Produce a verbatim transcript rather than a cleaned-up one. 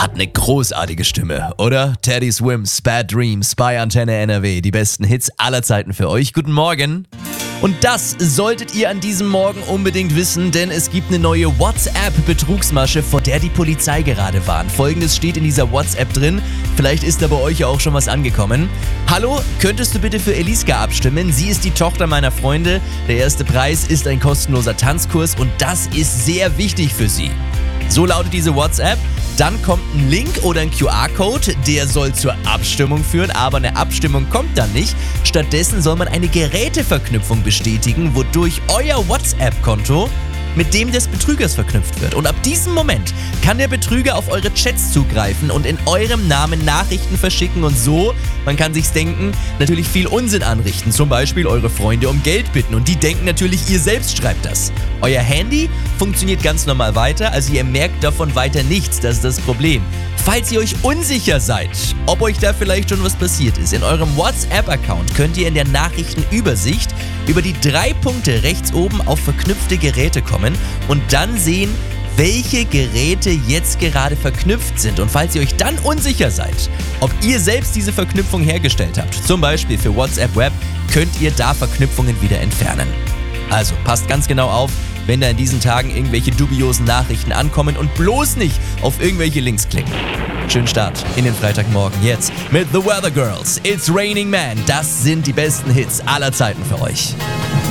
Hat eine großartige Stimme, oder? Teddy Swims, Bad Dreams bei Antenne N R W. Die besten Hits aller Zeiten für euch. Guten Morgen. Und das solltet ihr an diesem Morgen unbedingt wissen, denn es gibt eine neue WhatsApp-Betrugsmasche, vor der die Polizei gerade warnt. Folgendes steht in dieser WhatsApp drin. Vielleicht ist da bei euch ja auch schon was angekommen. Hallo, könntest du bitte für Eliska abstimmen? Sie ist die Tochter meiner Freunde. Der erste Preis ist ein kostenloser Tanzkurs und das ist sehr wichtig für sie. So lautet diese WhatsApp. Dann kommt ein Link oder ein Q R-Code, der soll zur Abstimmung führen, aber eine Abstimmung kommt dann nicht. Stattdessen soll man eine Geräteverknüpfung bestätigen, wodurch euer WhatsApp-Konto mit dem des Betrügers verknüpft wird. Und ab diesem Moment kann der Betrüger auf eure Chats zugreifen und in eurem Namen Nachrichten verschicken und so, man kann sich's denken, natürlich viel Unsinn anrichten. Zum Beispiel eure Freunde um Geld bitten und die denken natürlich, ihr selbst schreibt das. Euer Handy funktioniert ganz normal weiter, also ihr merkt davon weiter nichts, das ist das Problem. Falls ihr euch unsicher seid, ob euch da vielleicht schon was passiert ist, in eurem WhatsApp-Account könnt ihr in der Nachrichtenübersicht über die drei Punkte rechts oben auf verknüpfte Geräte kommen und dann sehen, welche Geräte jetzt gerade verknüpft sind. Und falls ihr euch dann unsicher seid, ob ihr selbst diese Verknüpfung hergestellt habt, zum Beispiel für WhatsApp Web, könnt ihr da Verknüpfungen wieder entfernen. Also passt ganz genau auf, wenn da in diesen Tagen irgendwelche dubiosen Nachrichten ankommen und bloß nicht auf irgendwelche Links klicken. Schönen Start in den Freitagmorgen jetzt mit The Weather Girls. It's Raining Man. Das sind die besten Hits aller Zeiten für euch.